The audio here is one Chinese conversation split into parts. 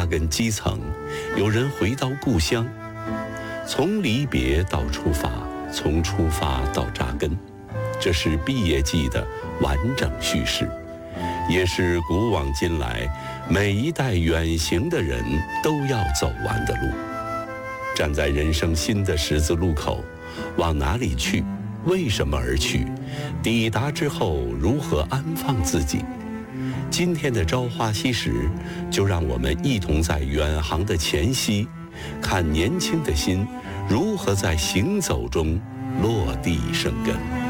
扎根基层，有人回到故乡。从离别到出发，从出发到扎根，这是毕业季的完整叙事，也是古往今来每一代远行的人都要走完的路。站在人生新的十字路口，往哪里去？为什么而去？抵达之后如何安放自己？今天的朝花夕拾，就让我们一同在远航的前夕，看年轻的心如何在行走中落地生根。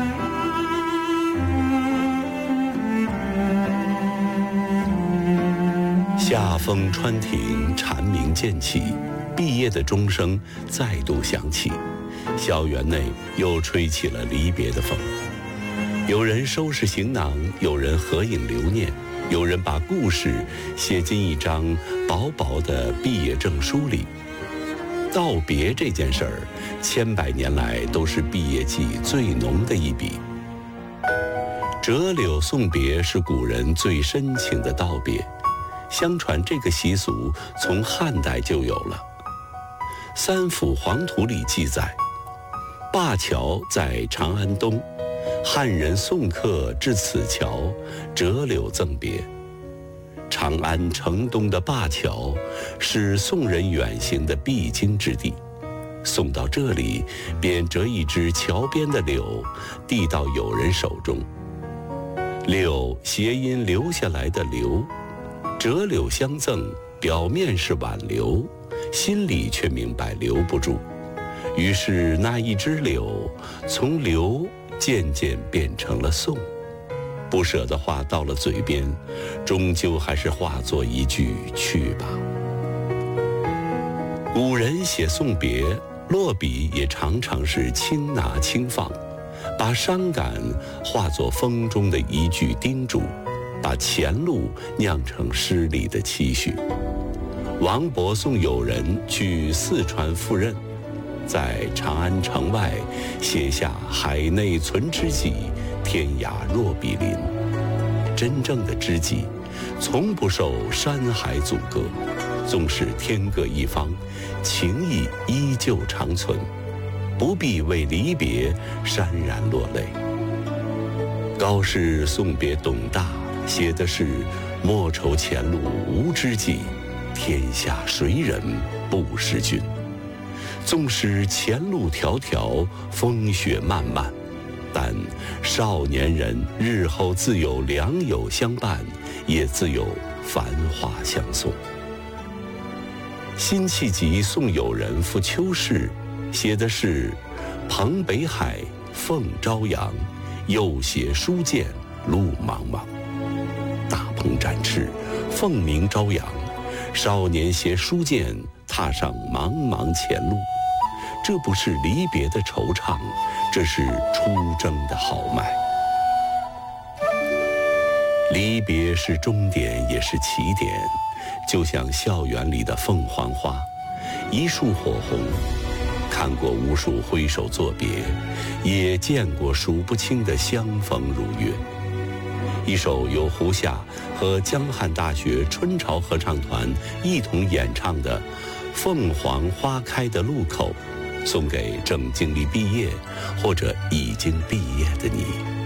夏风穿庭，蝉鸣渐起，毕业的钟声再度响起，校园内又吹起了离别的风。有人收拾行囊，有人合影留念，有人把故事写进一张薄薄的毕业证书里。道别这件事儿，千百年来都是毕业季最浓的一笔。折柳送别是古人最深情的道别，相传这个习俗从汉代就有了。三辅黄图里记载，灞桥在长安东，汉人送客至此桥，折柳赠别。长安城东的灞桥是宋人远行的必经之地，送到这里便折一枝桥边的柳，递到友人手中。柳谐音留下来的留，折柳相赠，表面是挽留，心里却明白留不住。于是那一枝柳从留渐渐变成了送，不舍的话到了嘴边，终究还是化作一句去吧。古人写送别，落笔也常常是轻拿轻放，把伤感化作风中的一句叮嘱，把前路酿成诗里的期许。王勃送友人去四川赴任，在长安城外写下海内存知己，天涯若比邻。真正的知己从不受山海阻隔，纵使天各一方，情谊依旧长存，不必为离别潸然落泪。高适送别董大，写的是莫愁前路无知己，天下谁人不识君。纵使前路迢迢，风雪漫漫，但少年人日后自有良友相伴，也自有繁华相送。辛弃疾送友人赴秋市，写的是蓬北海，凤朝阳，又携书剑，路茫茫。大鹏展翅，凤鸣朝阳，少年携书剑，踏上茫茫前路。这不是离别的惆怅，这是出征的豪迈。离别是终点，也是起点，就像校园里的凤凰花，一束火红。看过无数挥手作别，也见过数不清的相逢如约。一首由胡夏和江汉大学春潮合唱团一同演唱的《凤凰花开的路口》，送给正经历毕业或者已经毕业的你。